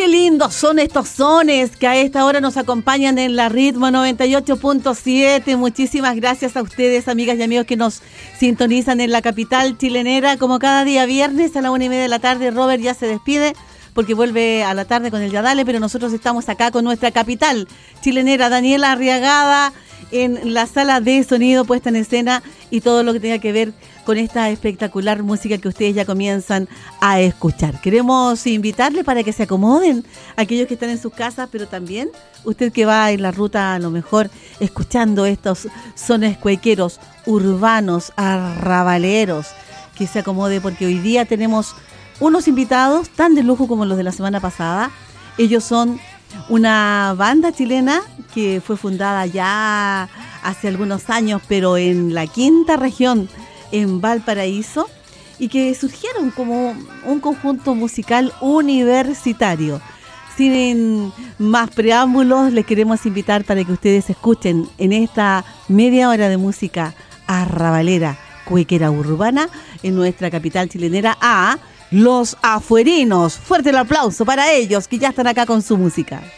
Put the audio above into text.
Qué lindos son estos sones que a esta hora nos acompañan en la Ritmo 98.7. Muchísimas gracias a ustedes, amigas y amigos que nos sintonizan en la capital chilenera. Como cada día viernes a la 1:30 de la tarde, Robert ya se despide porque vuelve a la tarde con el Yadale, pero nosotros estamos acá con nuestra capital chilenera, Daniela Arriagada, en la sala de sonido, puesta en escena y todo lo que tenga que ver con esta espectacular música que ustedes ya comienzan a escuchar. Queremos invitarles para que se acomoden, aquellos que están en sus casas, pero también usted que va en la ruta, a lo mejor escuchando estos sones cuequeros, urbanos, arrabaleros, que se acomode porque hoy día tenemos unos invitados tan de lujo como los de la semana pasada. Ellos son una banda chilena que fue fundada ya hace algunos años, pero en la quinta región, en Valparaíso, y que surgieron como un conjunto musical universitario. Sin más preámbulos, les queremos invitar para que ustedes escuchen en esta media hora de música arrabalera, cuequera urbana, en nuestra capital chilenera, a Los Afuerinos. Fuerte el aplauso para ellos, que ya están acá con su música.